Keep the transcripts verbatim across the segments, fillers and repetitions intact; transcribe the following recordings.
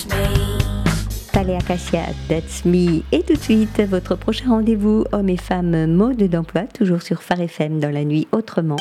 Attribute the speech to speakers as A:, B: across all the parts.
A: Thalia Cassia, That's Me. Et tout de suite, votre prochain rendez-vous hommes et femmes mode d'emploi, toujours sur Phare F M dans la nuit autrement.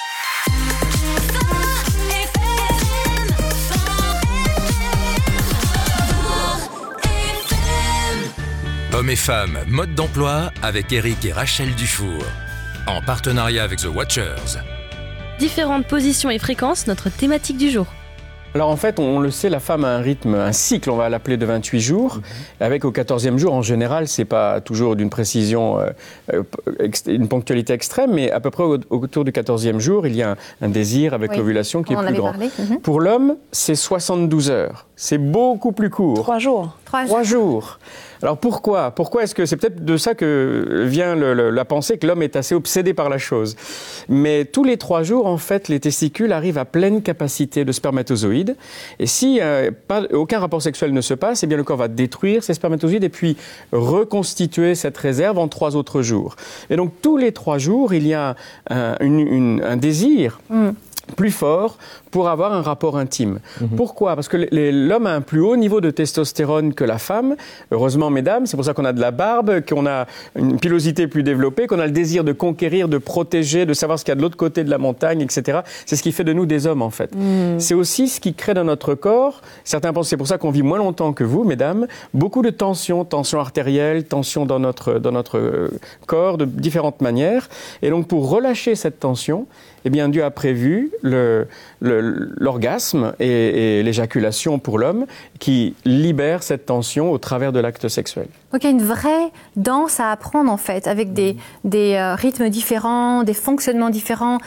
B: Hommes et femmes mode d'emploi avec Eric et Rachel Dufour. En partenariat avec The Watchers.
C: Différentes positions et fréquences, notre thématique du jour.
D: Alors en fait, on le sait, la femme a un rythme, un cycle, on va l'appeler de vingt-huit jours, mmh. avec au quatorzième jour, en général, c'est pas toujours d'une précision, euh, une ponctualité extrême, mais à peu près autour du quatorzième jour, il y a un, un désir avec oui. l'ovulation qui on est plus grand. Mmh. Pour l'homme, c'est soixante-douze heures, c'est beaucoup plus court.
E: Trois jours.
D: Trois, Trois jours. Alors pourquoi Pourquoi est-ce que c'est peut-être de ça que vient le, le, la pensée que l'homme est assez obsédé par la chose. Mais tous les trois jours, en fait, les testicules arrivent à pleine capacité de spermatozoïdes. Et si euh, pas, aucun rapport sexuel ne se passe, eh bien le corps va détruire ces spermatozoïdes et puis reconstituer cette réserve en trois autres jours. Et donc tous les trois jours, il y a un, une, une, un désir. Mm. plus fort pour avoir un rapport intime. Mmh. Pourquoi ? Parce que les, l'homme a un plus haut niveau de testostérone que la femme. Heureusement, mesdames, c'est pour ça qu'on a de la barbe, qu'on a une pilosité plus développée, qu'on a le désir de conquérir, de protéger, de savoir ce qu'il y a de l'autre côté de la montagne, et cetera. C'est ce qui fait de nous des hommes, en fait. Mmh. C'est aussi ce qui crée dans notre corps, certains pensent que c'est pour ça qu'on vit moins longtemps que vous, mesdames, beaucoup de tensions, tensions artérielles, tensions dans notre, dans notre corps, de différentes manières. Et donc, pour relâcher cette tension, eh bien, Dieu a prévu le, le, l'orgasme et, et l'éjaculation pour l'homme qui libère cette tension au travers de l'acte sexuel.
E: Donc il y a une vraie danse à apprendre en fait, avec des, des euh, rythmes différents, des fonctionnements différents,